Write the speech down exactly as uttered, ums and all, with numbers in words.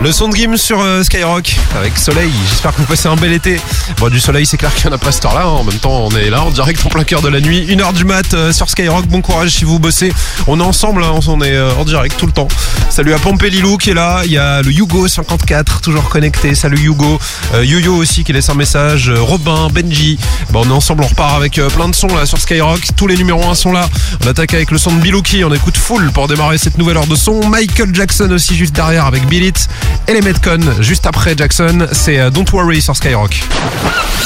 Le son de Gims sur euh, Skyrock avec soleil. J'espère que vous passez un bel été. Bon, du soleil, c'est clair qu'il n'y en a pas cette heure-là. Hein. En même temps, on est là en direct en plein cœur de la nuit. Une heure du mat euh, sur Skyrock. Bon courage si vous bossez. On est ensemble, hein. On est euh, en direct tout le temps. Salut à Pompelilou qui est là. Il y a le Hugo cinquante-quatre toujours connecté. Salut Hugo. Euh, Yo-Yo aussi qui laisse un message. Euh, Robin, Benji. Bon, on est ensemble, on repart avec euh, plein de sons là sur Skyrock. Tous les numéros un sont là. On attaque avec le son de Bilouki. On écoute full pour démarrer cette nouvelle heure de son. Michael Jackson aussi juste derrière avec Bill It. Et les Metcon juste après Jackson. C'est euh, Don't Worry sur Skyrock.